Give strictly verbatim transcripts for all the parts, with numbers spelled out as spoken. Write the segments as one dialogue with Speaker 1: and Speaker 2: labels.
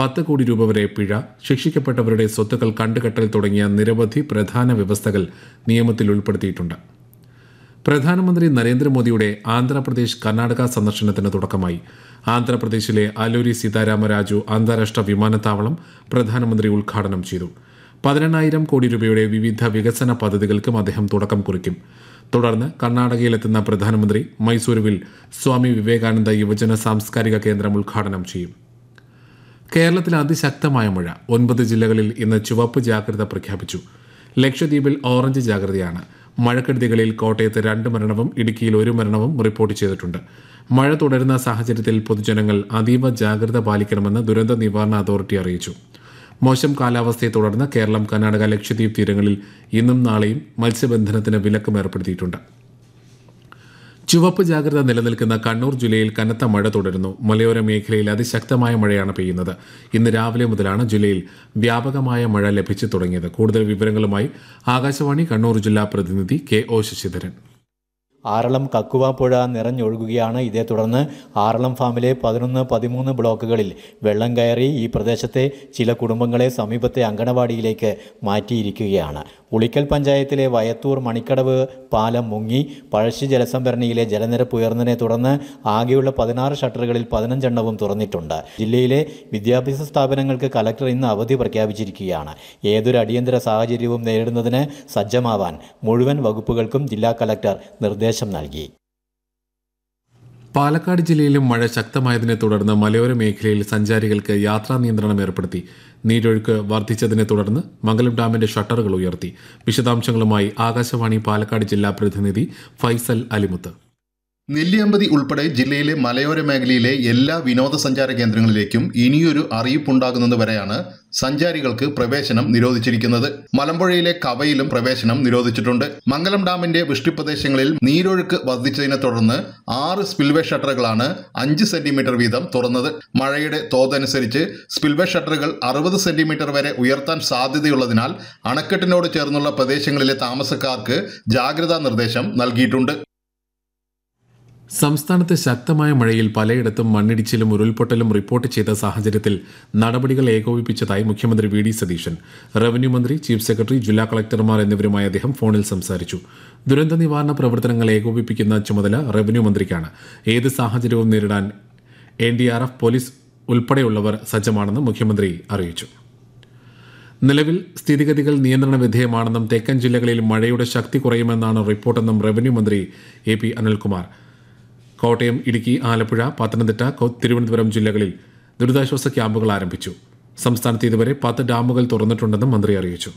Speaker 1: പത്ത് കോടി രൂപ വരെ പിഴ, ശിക്ഷിക്കപ്പെട്ടവരുടെ സ്വത്തുക്കൾ കണ്ടുകെട്ടൽ തുടങ്ങിയ നിരവധി പ്രധാന വ്യവസ്ഥകൾ നിയമത്തിൽ ഉൾപ്പെടുത്തിയിട്ടുണ്ട്. പ്രധാനമന്ത്രി നരേന്ദ്രമോദിയുടെ ആന്ധ്രാപ്രദേശ് കർണാടക സന്ദർശനത്തിന് തുടക്കമായി. ആന്ധ്രാപ്രദേശിലെ അലൂരി സീതാരാമരാജു അന്താരാഷ്ട്ര വിമാനത്താവളം പ്രധാനമന്ത്രി ഉദ്ഘാടനം ചെയ്തു. പതിനെണ്ണായിരം കോടി രൂപയുടെ വിവിധ വികസന പദ്ധതികൾക്കും അദ്ദേഹം തുടക്കം കുറിക്കും. തുടർന്ന് കർണാടകയിലെത്തുന്ന പ്രധാനമന്ത്രി മൈസൂരുവിൽ സ്വാമി വിവേകാനന്ദ യുവജന സാംസ്കാരിക കേന്ദ്രം ഉദ്ഘാടനം ചെയ്യും. കേരളത്തിൽ അതിശക്തമായ മഴ. ഒൻപത് ജില്ലകളിൽ ഇന്ന് ചുവപ്പ് ജാഗ്രത പ്രഖ്യാപിച്ചു. ലക്ഷദ്വീപിൽ ഓറഞ്ച് ജാഗ്രതയാണ്. മഴക്കെടുതികളിൽ കോട്ടയത്ത് രണ്ട് മരണവും ഇടുക്കിയിൽ ഒരു മരണവും റിപ്പോർട്ട് ചെയ്തിട്ടുണ്ട്. മഴ തുടരുന്ന സാഹചര്യത്തിൽ പൊതുജനങ്ങൾ അതീവ ജാഗ്രത പാലിക്കണമെന്ന് ദുരന്ത നിവാരണ അതോറിറ്റി അറിയിച്ചു. മോശം കാലാവസ്ഥയെ തുടർന്ന് കേരളം, കർണാടക, ലക്ഷദ്വീപ് തീരങ്ങളിൽ ഇന്നും നാളെയും മത്സ്യബന്ധനത്തിന് വിലക്കും ഏർപ്പെടുത്തിയിട്ടുണ്ട്. ചുവപ്പ് ജാഗ്രത നിലനിൽക്കുന്ന കണ്ണൂർ ജില്ലയിൽ കനത്ത മഴ തുടരുന്നു. മലയോര മേഖലയിൽ അതിശക്തമായ മഴയാണ് പെയ്യുന്നത്. ഇന്ന് രാവിലെ മുതലാണ് ജില്ലയിൽ വ്യാപകമായ മഴ ലഭിച്ചു തുടങ്ങിയത്. കൂടുതൽ വിവരങ്ങളുമായി ആകാശവാണി കണ്ണൂർ ജില്ലാ പ്രതിനിധി കെ ഒ ശശിധരൻ.
Speaker 2: ആറളം കക്കുവ പുഴ നിറഞ്ഞൊഴുകുകയാണ്. ഇതേ തുടർന്ന് ആറളം ഫാമിലെ പതിനൊന്ന് പതിമൂന്ന് ബ്ലോക്കുകളിൽ വെള്ളം കയറി ഈ പ്രദേശത്തെ ചില കുടുംബങ്ങളെ സമീപത്തെ അങ്കണവാടിയിലേക്ക് മാറ്റിയിരിക്കുകയാണ്. ഉളിക്കൽ പഞ്ചായത്തിലെ വയത്തൂർ മണിക്കടവ് പാലം മുങ്ങി. പഴശ്ശി ജലസംഭരണിയിലെ ജലനിരപ്പ് ഉയർന്നതിനെ തുടർന്ന് ആകെയുള്ള പതിനാറ് ഷട്ടറുകളിൽ പതിനഞ്ചെണ്ണവും തുറന്നിട്ടുണ്ട്. ജില്ലയിലെ വിദ്യാഭ്യാസ സ്ഥാപനങ്ങൾക്ക് കലക്ടർ ഇന്ന് അവധി പ്രഖ്യാപിച്ചിരിക്കുകയാണ്. ഏതൊരു അടിയന്തര സാഹചര്യവും നേരിടുന്നതിന് സജ്ജമാവാൻ മുഴുവൻ വകുപ്പുകൾക്കും ജില്ലാ കലക്ടർ നിർദ്ദേശം നൽകി.
Speaker 1: പാലക്കാട് ജില്ലയിലും മഴ ശക്തമായതിനെ തുടർന്ന് മലയോര മേഖലയിൽ സഞ്ചാരികൾക്ക് യാത്രാ നിയന്ത്രണം ഏർപ്പെടുത്തി. നീരൊഴുക്ക് വർദ്ധിച്ചതിനെ തുടർന്ന് മംഗലം ഡാമിന്റെ ഷട്ടറുകൾ ഉയർത്തി. വിശദാംശങ്ങളുമായി ആകാശവാണി പാലക്കാട് ജില്ലാ പ്രതിനിധി ഫൈസൽ അലിമുത്ത്.
Speaker 3: നെല്ലിയമ്പതി ഉൾപ്പെടെ ജില്ലയിലെ മലയോര മേഖലയിലെ എല്ലാ വിനോദസഞ്ചാര കേന്ദ്രങ്ങളിലേക്കും ഇനിയൊരു അറിയിപ്പുണ്ടാകുന്നത് വരെയാണ് സഞ്ചാരികൾക്ക് പ്രവേശനം നിരോധിച്ചിരിക്കുന്നത്. മലമ്പുഴയിലെ കവയിലും പ്രവേശനം നിരോധിച്ചിട്ടുണ്ട്. മംഗലം ഡാമിന്റെ വൃഷ്ടിപ്രദേശങ്ങളിൽ നീരൊഴുക്ക് വർദ്ധിച്ചതിനെ തുടർന്ന് ആറ് സ്പിൽവേ ഷട്ടറുകളാണ് അഞ്ച് സെന്റിമീറ്റർ വീതം തുറന്നത്. മഴയുടെ തോതനുസരിച്ച് സ്പിൽവേ ഷട്ടറുകൾ അറുപത് സെന്റിമീറ്റർ വരെ ഉയർത്താൻ സാധ്യതയുള്ളതിനാൽ അണക്കെട്ടിനോട് ചേർന്നുള്ള പ്രദേശങ്ങളിലെ താമസക്കാർക്ക് ജാഗ്രതാ നിർദ്ദേശം നൽകിയിട്ടുണ്ട്.
Speaker 1: സംസ്ഥാനത്ത് ശക്തമായ മഴയിൽ പലയിടത്തും മണ്ണിടിച്ചിലും ഉരുൾപൊട്ടലും റിപ്പോർട്ട് ചെയ്ത സാഹചര്യത്തിൽ നടപടികൾ ഏകോപിപ്പിച്ചതായി മുഖ്യമന്ത്രി വി ഡി സതീശൻ. റവന്യൂ മന്ത്രി, ചീഫ് സെക്രട്ടറി, ജില്ലാ കളക്ടർമാർ എന്നിവരുമായി അദ്ദേഹം ഫോണിൽ സംസാരിച്ചു. ദുരന്ത നിവാരണ പ്രവർത്തനങ്ങൾ ഏകോപിപ്പിക്കുന്ന ചുമതല റവന്യൂ മന്ത്രിക്കാണ്. ഏത് സാഹചര്യവും നേരിടാൻ N D R F, police ഉൾപ്പെടെയുള്ളവർ സജ്ജമാണെന്ന് മുഖ്യമന്ത്രി അറിയിച്ചു. നിലവിൽ സ്ഥിതിഗതികൾ നിയന്ത്രണ വിധേയമാണെന്നും തെക്കൻ ജില്ലകളിൽ മഴയുടെ ശക്തി കുറയുമെന്നാണ് റിപ്പോർട്ടെന്നും റവന്യൂ മന്ത്രി എ പി അനിൽകുമാർ. കോട്ടയം, ഇടുക്കി, ആലപ്പുഴ, പത്തനംതിട്ട, തിരുവനന്തപുരം ജില്ലകളിൽ ദുരിതാശ്വാസ ക്യാമ്പുകൾ ആരംഭിച്ചു. സംസ്ഥാനത്ത് ഇതുവരെ പത്ത് ഡാമുകൾ തുറന്നിട്ടുണ്ടെന്നും മന്ത്രി അറിയിച്ചു.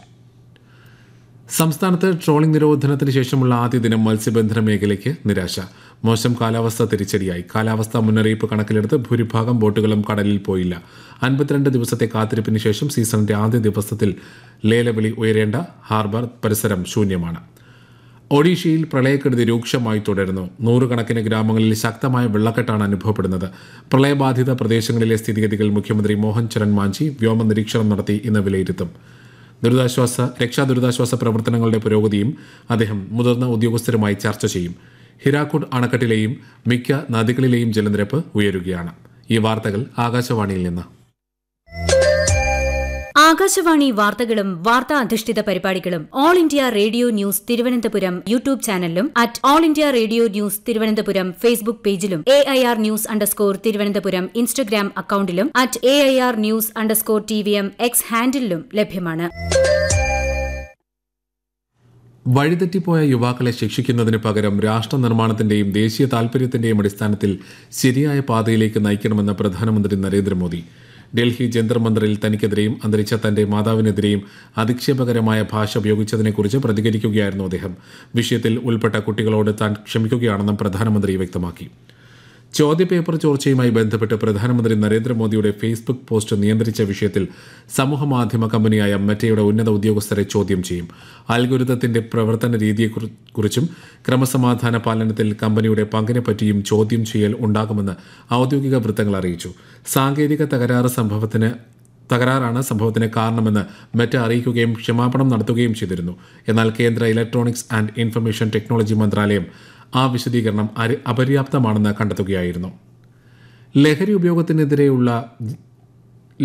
Speaker 1: സംസ്ഥാനത്ത് ട്രോളിംഗ് നിരോധനത്തിന് ശേഷമുള്ള ആദ്യ ദിനം മത്സ്യബന്ധന മേഖലയ്ക്ക് നിരാശ. മോശം കാലാവസ്ഥ തിരിച്ചടിയായി. കാലാവസ്ഥാ മുന്നറിയിപ്പ് കണക്കിലെടുത്ത് ഭൂരിഭാഗം ബോട്ടുകളും കടലിൽ പോയില്ല. അൻപത്തിരണ്ട് ദിവസത്തെ കാത്തിരിപ്പിന് ശേഷം സീസണിന്റെ ആദ്യ ദിവസത്തിൽ ലേലവിളി ഉയരേണ്ട ഹാർബർ പരിസരം ശൂന്യമാണ്. ഒഡീഷയിൽ പ്രളയക്കെടുതി രൂക്ഷമായി തുടരുന്നു. നൂറുകണക്കിന് ഗ്രാമങ്ങളിൽ ശക്തമായ വെള്ളക്കെട്ടാണ് അനുഭവപ്പെടുന്നത്. പ്രളയബാധിത പ്രദേശങ്ങളിലെ സ്ഥിതിഗതികൾ മുഖ്യമന്ത്രി മോഹൻ ചരൺ മാഞ്ചി വ്യോമ നിരീക്ഷണം നടത്തി ഇന്ന് വിലയിരുത്തും. ദുരിതാശ്വാസ രക്ഷാ ദുരിതാശ്വാസ പ്രവർത്തനങ്ങളുടെ പുരോഗതിയും അദ്ദേഹം മുതിർന്ന ഉദ്യോഗസ്ഥരുമായി ചർച്ച ചെയ്യും. ഹിരാക്കുഡ് അണക്കെട്ടിലെയും മിക്ക നദികളിലെയും ജലനിരപ്പ് ഉയരുകയാണ്. ഈ വാർത്തകൾ ആകാശവാണിയിൽ നിന്ന്.
Speaker 4: ആകാശവാണി വാർത്തകളും വാർത്താ അധിഷ്ഠിത പരിപാടികളും all India radio news Thiruvananthapuram YouTube ചാനലിലും at all India radio news Thiruvananthapuram Facebook പേജിലും A I R news underscore Thiruvananthapuram Instagram അക്കൌണ്ടിലും at A I R news underscore T V M X ഹാൻഡിലും ലഭ്യമാണ്.
Speaker 1: വഴിതെറ്റിപ്പോയ യുവാക്കളെ ശിക്ഷിക്കുന്നതിന് പകരം രാഷ്ട്ര നിർമ്മാണത്തിന്റെയും ദേശീയ താൽപര്യത്തിന്റെയും അടിസ്ഥാനത്തിൽ ശരിയായ പാതയിലേക്ക് നയിക്കണമെന്ന് പ്രധാനമന്ത്രി നരേന്ദ്രമോദി. ഡൽഹി ജന്തർ മന്ദറിൽ തനിക്കെതിരെയും അന്തരിച്ച തന്റെ മാതാവിനെതിരെയും അധിക്ഷേപകരമായ ഭാഷ ഉപയോഗിച്ചതിനെക്കുറിച്ച് പ്രതികരിക്കുകയായിരുന്നു അദ്ദേഹം. വിഷയത്തിൽ ഉൾപ്പെട്ട കുട്ടികളോട് താൻ ക്ഷമിക്കുകയാണെന്നും പ്രധാനമന്ത്രി വ്യക്തമാക്കി. ചോദ്യപേപ്പർ ചോർച്ചയുമായി ബന്ധപ്പെട്ട് പ്രധാനമന്ത്രി നരേന്ദ്രമോദിയുടെ ഫേസ്ബുക്ക് പോസ്റ്റ് നിയന്ത്രിച്ച വിഷയത്തിൽ സമൂഹമാധ്യമ കമ്പനിയായ മെറ്റയുടെ ഉന്നത ഉദ്യോഗസ്ഥരെ ചോദ്യം ചെയ്യും. അൽഗോരിതത്തിന്റെ പ്രവർത്തന രീതിയെക്കുറിച്ചും ക്രമസമാധാന പാലനത്തിൽ കമ്പനിയുടെ പങ്കിനെപ്പറ്റിയും ചോദ്യം ചെയ്യൽ ഉണ്ടാകുമെന്ന് ഔദ്യോഗിക വൃത്തങ്ങൾ അറിയിച്ചു. സാങ്കേതിക തകരാറ് സംഭവത്തിന് തകരാറാണ് സംഭവത്തിന് കാരണമെന്ന് മെറ്റ അറിയിക്കുകയും ക്ഷമാപണം നടത്തുകയും ചെയ്തിരുന്നു. എന്നാൽ കേന്ദ്ര ഇലക്ട്രോണിക്സ് ആൻഡ് ഇൻഫർമേഷൻ ടെക്നോളജി മന്ത്രാലയം ആ വിശദീകരണം അപര്യാപ്തമാണെന്ന് കണ്ടെത്തുകയായിരുന്നു. ലഹരി ഉപയോഗത്തിനെതിരെയുള്ള